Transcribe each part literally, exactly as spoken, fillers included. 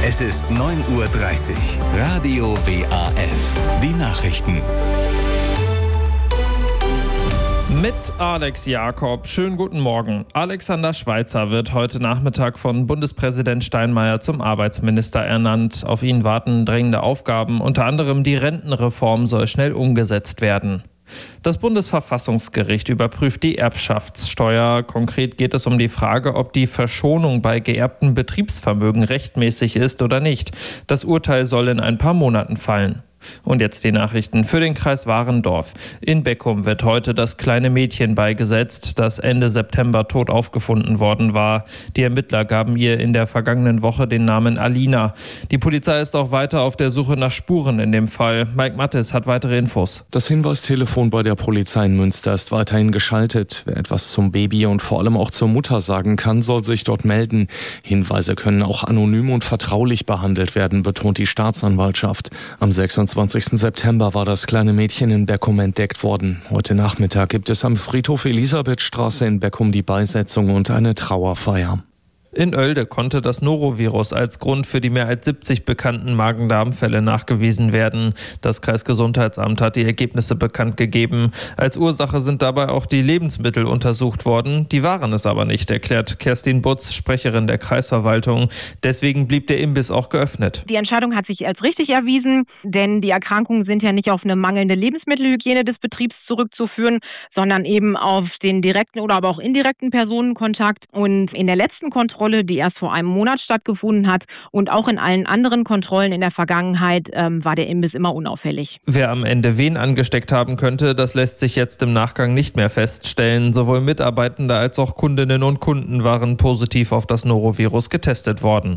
Es ist neun Uhr dreißig. Radio W A F. Die Nachrichten. Mit Alex Jakob. Schönen guten Morgen. Alexander Schweitzer wird heute Nachmittag von Bundespräsident Steinmeier zum Arbeitsminister ernannt. Auf ihn warten drängende Aufgaben. Unter anderem die Rentenreform soll schnell umgesetzt werden. Das Bundesverfassungsgericht überprüft die Erbschaftssteuer. Konkret geht es um die Frage, ob die Verschonung bei geerbtem Betriebsvermögen rechtmäßig ist oder nicht. Das Urteil soll in ein paar Monaten fallen. Und jetzt die Nachrichten für den Kreis Warendorf. In Beckum wird heute das kleine Mädchen beigesetzt, das Ende September tot aufgefunden worden war. Die Ermittler gaben ihr in der vergangenen Woche den Namen Alina. Die Polizei ist auch weiter auf der Suche nach Spuren in dem Fall. Mike Mattes hat weitere Infos. Das Hinweistelefon bei der Polizei in Münster ist weiterhin geschaltet. Wer etwas zum Baby und vor allem auch zur Mutter sagen kann, soll sich dort melden. Hinweise können auch anonym und vertraulich behandelt werden, betont die Staatsanwaltschaft. Am sechsundzwanzigsten September war das kleine Mädchen in Beckum entdeckt worden. Heute Nachmittag gibt es am Friedhof Elisabethstraße in Beckum die Beisetzung und eine Trauerfeier. In Oelde konnte das Norovirus als Grund für die mehr als siebzig bekannten Magen-Darm-Fälle nachgewiesen werden. Das Kreisgesundheitsamt hat die Ergebnisse bekannt gegeben. Als Ursache sind dabei auch die Lebensmittel untersucht worden. Die waren es aber nicht, erklärt Kerstin Butz, Sprecherin der Kreisverwaltung. Deswegen blieb der Imbiss auch geöffnet. Die Entscheidung hat sich als richtig erwiesen, denn die Erkrankungen sind ja nicht auf eine mangelnde Lebensmittelhygiene des Betriebs zurückzuführen, sondern eben auf den direkten oder aber auch indirekten Personenkontakt. Und in der letzten Kontrolle, die erst vor einem Monat stattgefunden hat, und auch in allen anderen Kontrollen in der Vergangenheit ähm, war der Imbiss immer unauffällig. Wer am Ende wen angesteckt haben könnte, das lässt sich jetzt im Nachgang nicht mehr feststellen. Sowohl Mitarbeitende als auch Kundinnen und Kunden waren positiv auf das Norovirus getestet worden.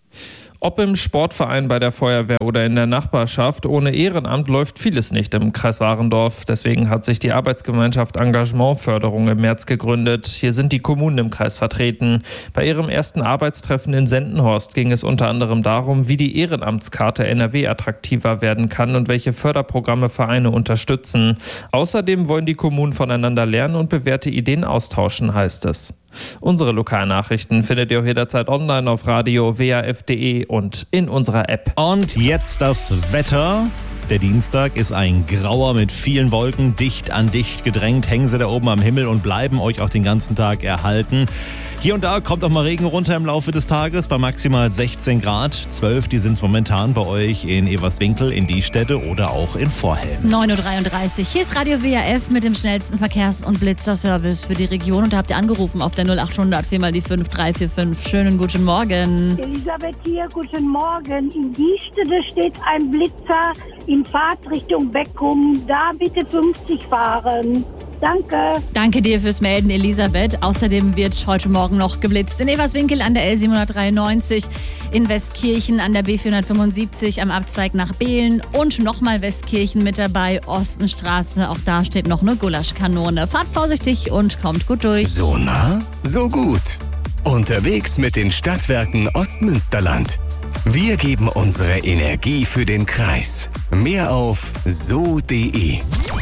Ob im Sportverein, bei der Feuerwehr oder in der Nachbarschaft, ohne Ehrenamt läuft vieles nicht im Kreis Warendorf. Deswegen hat sich die Arbeitsgemeinschaft Engagementförderung im März gegründet. Hier sind die Kommunen im Kreis vertreten. Bei ihrem ersten Arbeitstreffen in Sendenhorst ging es unter anderem darum, wie die Ehrenamtskarte N R W attraktiver werden kann und welche Förderprogramme Vereine unterstützen. Außerdem wollen die Kommunen voneinander lernen und bewährte Ideen austauschen, heißt es. Unsere Lokalnachrichten findet ihr auch jederzeit online auf radio w a f punkt d e und in unserer App. Und jetzt das Wetter. Der Dienstag ist ein grauer mit vielen Wolken, dicht an dicht gedrängt. Hängen sie da oben am Himmel und bleiben euch auch den ganzen Tag erhalten. Hier und da kommt auch mal Regen runter im Laufe des Tages bei maximal sechzehn Grad. zwölf, die sind es momentan bei euch in Everswinkel, in Diestätte oder auch in Vorhelm. neun Uhr dreiunddreißig. Hier ist Radio W A F mit dem schnellsten Verkehrs- und Blitzerservice für die Region. Und da habt ihr angerufen auf der null achthundert vier mal die fünf drei vier fünf. Schönen guten Morgen. Elisabeth hier, guten Morgen. In Diestätte steht ein Blitzer in Fahrtrichtung Beckum. Da bitte fünfzig fahren. Danke. Danke dir fürs Melden, Elisabeth. Außerdem wird heute Morgen noch geblitzt in Everswinkel an der L siebenhundertdreiundneunzig, in Westkirchen an der B vierhundertfünfundsiebzig am Abzweig nach Behlen und nochmal Westkirchen mit dabei, Ostenstraße. Auch da steht noch eine Gulaschkanone. Fahrt vorsichtig und kommt gut durch. So nah, so gut. Unterwegs mit den Stadtwerken Ostmünsterland. Wir geben unsere Energie für den Kreis. Mehr auf so punkt d e.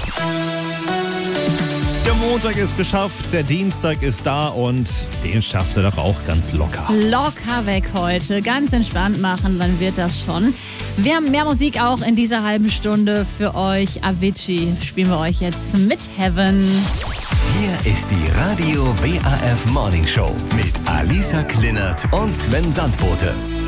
Der Montag ist geschafft, der Dienstag ist da und den schafft er doch auch ganz locker. Locker weg heute, ganz entspannt machen, dann wird das schon. Wir haben mehr Musik auch in dieser halben Stunde für euch. Avicii spielen wir euch jetzt mit Heaven. Hier ist die Radio W A F Morning Show mit Alisa Klinert und Sven Sandbote.